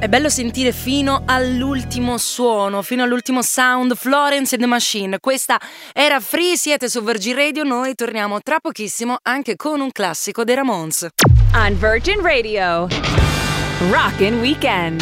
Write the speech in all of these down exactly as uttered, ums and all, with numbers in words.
È bello sentire fino all'ultimo suono, fino all'ultimo sound. Florence and the Machine. Questa era Free, siete su Virgin Radio. Noi torniamo tra pochissimo anche con un classico dei Ramones. On Virgin Radio, Rockin' Weekend.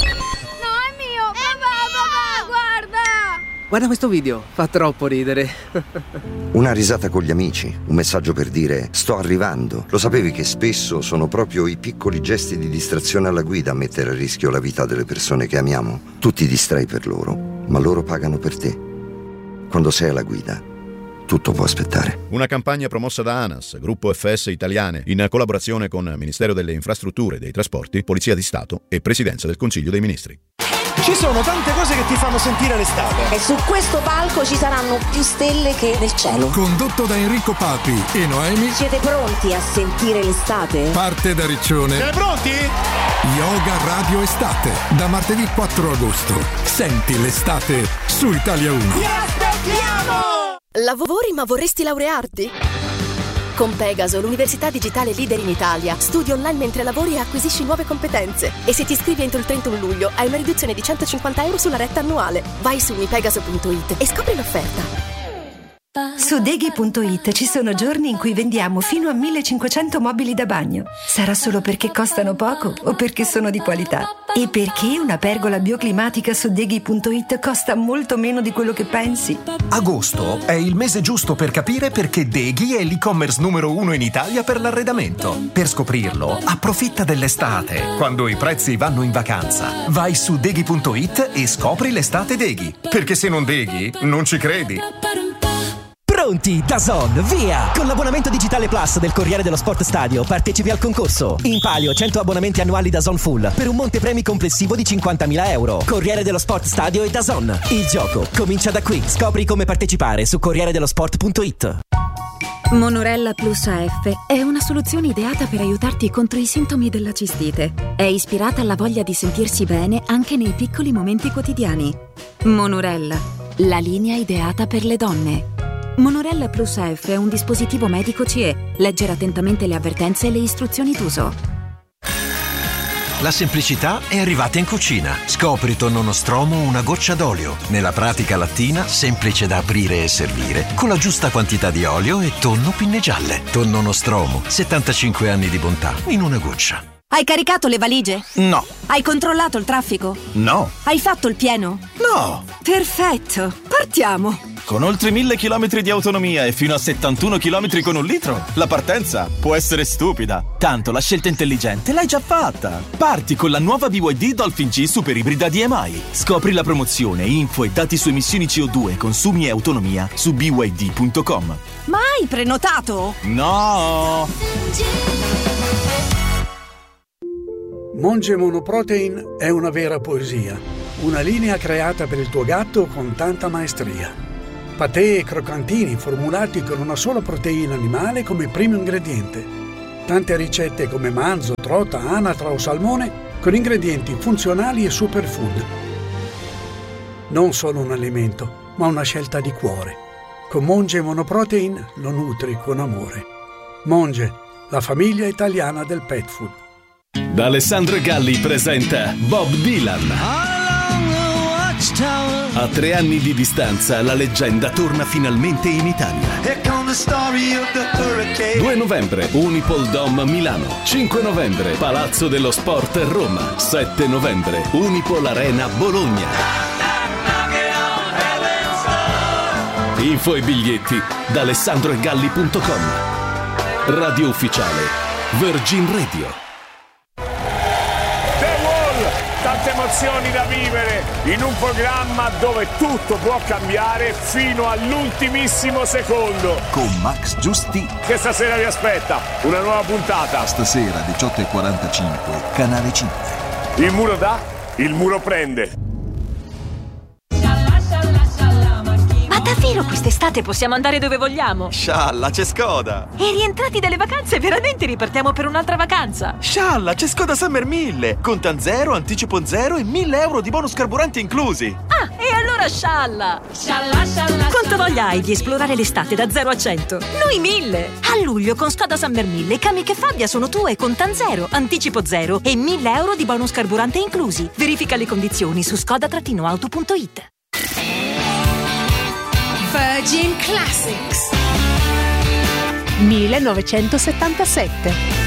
Guarda questo video, fa troppo ridere. Una risata con gli amici, un messaggio per dire sto arrivando. Lo sapevi che spesso sono proprio i piccoli gesti di distrazione alla guida a mettere a rischio la vita delle persone che amiamo? Tu ti distrai per loro, ma loro pagano per te. Quando sei alla guida, tutto può aspettare. Una campagna promossa da ANAS, Gruppo F S Italiane, in collaborazione con Ministero delle Infrastrutture e dei Trasporti, Polizia di Stato e Presidenza del Consiglio dei Ministri. Ci sono tante cose che ti fanno sentire l'estate. E su questo palco ci saranno più stelle che nel cielo. Condotto da Enrico Papi e Noemi. Siete pronti a sentire l'estate? Parte da Riccione. Siete pronti? Yoga Radio Estate. Da martedì quattro agosto. Senti l'estate su Italia uno. Vi aspettiamo! Lavori ma vorresti laurearti? Con Pegaso, l'università digitale leader in Italia, studi online mentre lavori e acquisisci nuove competenze. E se ti iscrivi entro il trentuno luglio hai una riduzione di centocinquanta euro sulla retta annuale. Vai su mipegaso punto it e scopri l'offerta. Su deghi punto it ci sono giorni in cui vendiamo fino a millecinquecento mobili da bagno. Sarà solo perché costano poco o perché sono di qualità? E perché una pergola bioclimatica su deghi punto it costa molto meno di quello che pensi? Agosto è il mese giusto per capire perché Deghi è l'e-commerce numero uno in Italia per l'arredamento. Per scoprirlo, approfitta dell'estate, quando i prezzi vanno in vacanza. Vai su deghi punto it e scopri l'estate Deghi. Perché se non Deghi, non ci credi. Pronti, DAZN, via! Con l'abbonamento digitale Plus del Corriere dello Sport Stadio partecipi al concorso. In palio cento abbonamenti annuali DAZN Full per un montepremi complessivo di cinquantamila euro. Corriere dello Sport Stadio e DAZN. Il gioco comincia da qui. Scopri come partecipare su corriere dello sport punto it. Monorella Plus A F è una soluzione ideata per aiutarti contro i sintomi della cistite. È ispirata alla voglia di sentirsi bene anche nei piccoli momenti quotidiani. Monorella, la linea ideata per le donne. Monorella Plus A F è un dispositivo medico C E. Leggere attentamente le avvertenze e le istruzioni d'uso. La semplicità è arrivata in cucina. Scopri tonno nostromo una goccia d'olio. Nella pratica lattina, semplice da aprire e servire, con la giusta quantità di olio e tonno pinne gialle. Tonno nostromo, settantacinque anni di bontà in una goccia. Hai caricato le valigie? No. Hai controllato il traffico? No. Hai fatto il pieno? No. Perfetto, partiamo. Con oltre mille chilometri di autonomia e fino a settantuno chilometri con un litro, la partenza può essere stupida. Tanto la scelta intelligente l'hai già fatta. Parti con la nuova B Y D Dolphin G Super Ibrida D M I. Scopri la promozione, info e dati su emissioni C O due, consumi e autonomia su b y d punto com. Ma hai prenotato? No! Monge Monoprotein è una vera poesia. Una linea creata per il tuo gatto con tanta maestria. Patè e croccantini formulati con una sola proteina animale come primo ingrediente. Tante ricette come manzo, trota, anatra o salmone con ingredienti funzionali e superfood. Non solo un alimento, ma una scelta di cuore. Con Monge Monoprotein lo nutri con amore. Monge, la famiglia italiana del pet food. Da Alessandro Galli presenta Bob Dylan. A tre anni di distanza la leggenda torna finalmente in Italia. due novembre Unipol Dom Milano. cinque novembre Palazzo dello Sport Roma. sette novembre Unipol Arena Bologna. Info e biglietti da alessandro e galli punto com. Radio ufficiale Virgin Radio. Tante emozioni da vivere in un programma dove tutto può cambiare fino all'ultimissimo secondo. Con Max Giusti. Che stasera vi aspetta una nuova puntata. Stasera diciotto e quarantacinque, Canale cinque. Il muro dà, il muro prende. Ma davvero quest'estate possiamo andare dove vogliamo? Scialla, c'è Skoda! E rientrati dalle vacanze veramente ripartiamo per un'altra vacanza? Scialla, c'è Skoda Summer mille! Contan zero, anticipo zero e mille euro di bonus carburante inclusi! Ah, e allora Scialla scialla! Scialla scialla! Quanto voglia hai di esplorare l'estate da zero a cento? Noi mille! A luglio con Skoda Summer mille, Kamiq e Fabia sono tue con Tanzero, anticipo zero e mille euro di bonus carburante inclusi. Verifica le condizioni su skoda auto punto it. Virgin Classics millenovecentosettantasette.